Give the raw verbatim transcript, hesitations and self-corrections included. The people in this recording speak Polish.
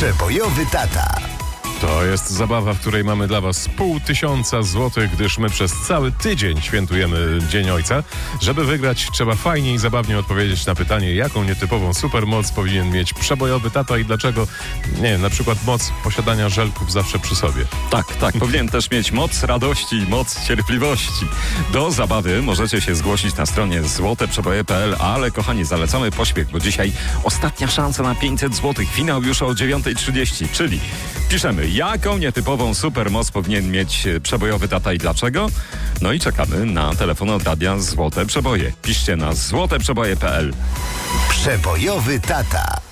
Przebojowy tata. To jest zabawa, w której mamy dla Was pół tysiąca złotych, gdyż my przez cały tydzień świętujemy Dzień Ojca. Żeby wygrać, trzeba fajnie i zabawnie odpowiedzieć na pytanie, jaką nietypową supermoc powinien mieć przebojowy tata i dlaczego, nie wiem, na przykład moc posiadania żelków zawsze przy sobie. Tak, tak, powinien też mieć moc radości i moc cierpliwości. Do zabawy możecie się zgłosić na stronie złote przeboje kropka pe el, ale kochani, zalecamy pośpiech, bo dzisiaj ostatnia szansa na pięćset złotych. Finał już o dziewiąta trzydzieści, czyli piszemy, jaką nietypową supermoc powinien mieć przebojowy tata i dlaczego? No i czekamy na telefon od radia Złote Przeboje. Piszcie na złote przeboje kropka pe el. Przebojowy tata.